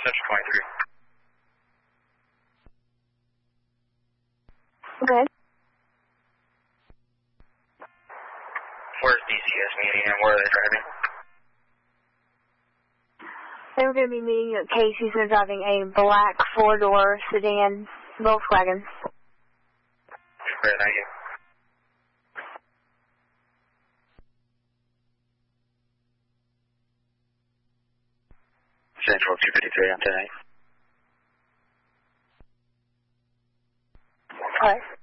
Central 23. Okay. Where's DCS meeting and where are they driving? They were going to be meeting at Casey's. They're driving a black four-door sedan Volkswagen. Great, thank you. Central 253 on 10-8. All right.